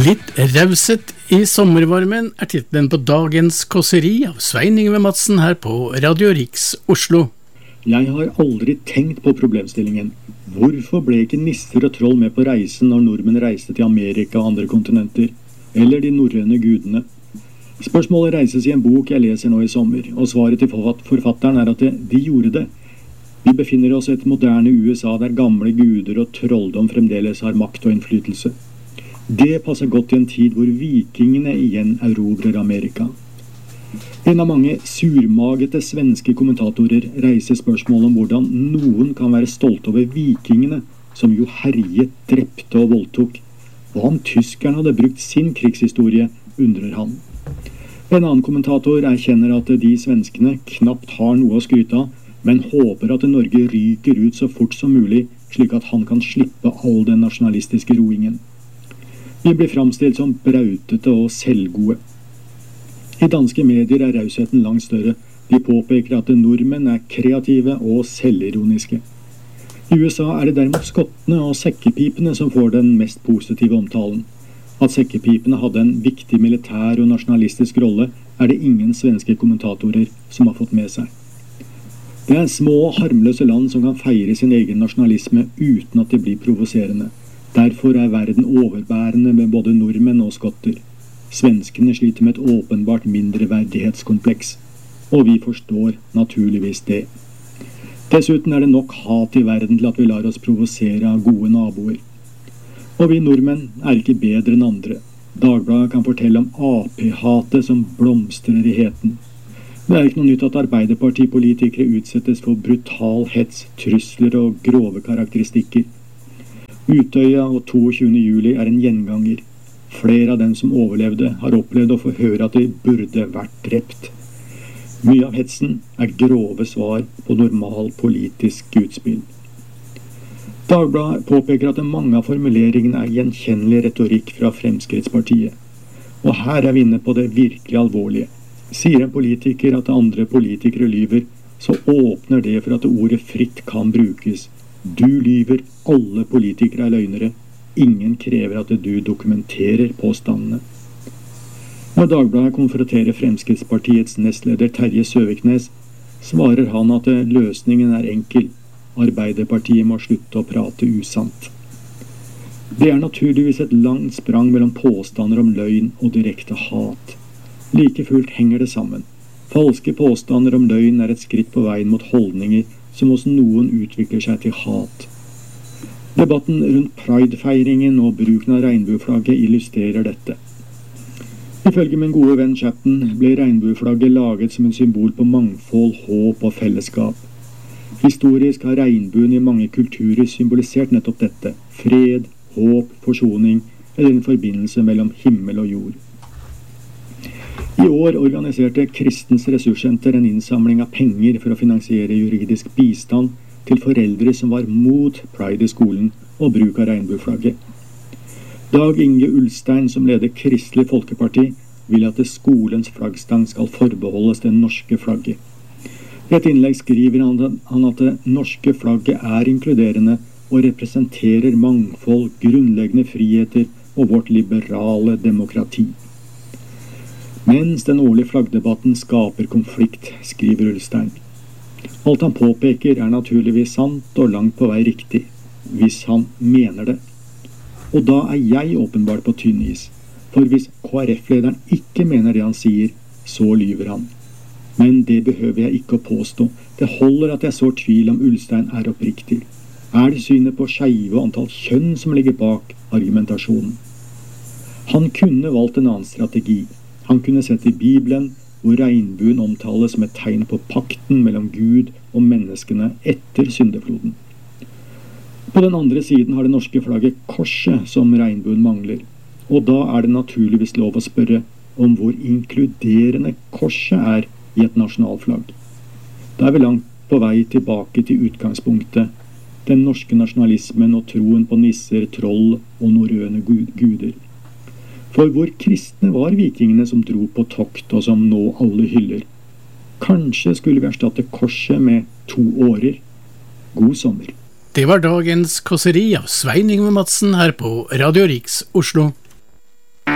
Litt rauset i sommervarmen titlen på dagens kåseri av Svein Yngve Madsen her på Radio Riks Oslo. Jeg har aldri tenkt på problemstillingen. Hvorfor ble ikke nisser og troll med på reisen når nordmenn reiste til Amerika og andre kontinenter? Eller de norrøne gudene? Spørsmålet reises i en bok jeg leser nå i sommer, og svaret til forfatteren at de gjorde det. Vi befinner oss i et moderne USA der gamle guder og trolldom fremdeles har makt og innflytelse. Det passer godt i en tid hvor vikingene igjen erobrer Amerika. En av mange surmagete svenske kommentatorer reiser spørsmål om hvordan noen kan være stolt over vikingene, som jo herjet, drepte og voldtok. Hva om tyskerne hadde brukt sin krigshistorie, undrer han. En annen kommentator erkjenner at de svenskene knapt har noe å skryte av, men håper at Norge ryker ut så fort som mulig, slik at han kan slippe all den nasjonalistiske roingen. Vi blir fremstilt som brautete og selvgode. I danske medier rausheten langt større. De påpeker at nordmenn kreative og selvironiske. I USA det derimot skottene og sekkepipene som får den mest positive omtalen. At sekkepipene hadde en viktig militær og nasjonalistisk rolle, det ingen svenske kommentatorer som har fått med seg. Det små, harmløse land som kan feire sin egen nasjonalisme uten at det blir provoserende. Derfor verden overbærende med både nordmenn og skotter. Svenskene sliter med et åpenbart mindreverdighetskompleks, og vi forstår naturligvis det. Dessuten det nok hat i verden til at vi lar oss provosere av gode naboer. Og vi nordmenn ikke bedre enn andre. Dagbladet kan fortelle om AP-hatet som blomstrer i heten. Det ikke noe nytt at Arbeiderpartipolitikere utsettes for brutal hets, trusler og grove karakteristikker. Utøya og 22. juli en gjenganger. Flere av dem som overlevde har opplevd å få høre at de burde vært drept. Mye av hetsen grove svar på normal politisk utspill. Dagbladet påpeker at mange av formuleringene gjenkjennelig retorikk fra Fremskrittspartiet. Og her vi inne på det virkelig alvorlige. Sier en politiker at andre politikere lyver, så åpner det for at ordet fritt kan brukes. Du lyver, alle politikere løgnere. Ingen krever at du dokumenterer påstandene. Når Dagbladet konfronterer Fremskrittspartiets nestleder Terje Søviknes, svarer han at løsningen enkel. Arbeiderpartiet må slutte å prate usant. Det naturligvis et langt sprang mellom påstander om løgn og direkte hat. Like fullt henger det sammen. Falske påstander om løgn et skritt på veien mot holdninger som hos noen utvikler seg til hat. Debatten rundt Pride-feiringen og bruken av regnbueflagget illustrerer dette. Ifølge min gode venn Chatten ble regnbueflagget laget som en symbol på mangfold, håp og fellesskap. Historisk har regnbuen i mange kulturer symbolisert nettopp dette. Fred, håp, forsoning eller en forbindelse mellom himmel og jord. I år organiserte Kristens Ressurssenter en innsamling av penger for å finansiere juridisk bistand til foreldre som var mot Pride i skolen og bruk av regnbueflagget. Dag Inge Ulstein, som leder Kristelig Folkeparti, vil at skolens flaggstang skal forbeholdes det norske flagget. I et innlegg skriver han at det norske flagget inkluderende og representerer mangfold, grunnleggende friheter og vårt liberale demokrati. Mens den årlige flaggdebatten skaper konflikt, skriver Ulstein. Alt han påpeker naturligvis sant og langt på vei riktig, hvis han mener det. Og da jeg åpenbart på tynn is, for hvis KrF-lederen ikke mener det han sier, så lyver han. Men det behøver jeg ikke å påstå. Det holder at jeg sår tvil om Ulstein oppriktig. Det synet på skeive og antall kjønn som ligger bak argumentasjonen? Han kunne valgt en annen strategi. Han kunne sett i Bibelen, hvor regnbuen omtales som et tegn på pakten mellom Gud og menneskene etter syndefloden. På den andre siden har det norske flagget korset som regnbuen mangler. Og da det naturligvis lov å spørre om hvor inkluderende korset i et nasjonalflagg. Da vi langt på vei tilbake til utgangspunktet, den norske nasjonalismen og troen på nisser, troll og norrøne guder. For hvor kristne var vikingene som dro på tokt og som nå alle hyller? Kanskje skulle vi erstatte korset med 2 årer. God sommer. Det var dagens kåseri av Svein Yngve Madsen her på Radio Riks Oslo.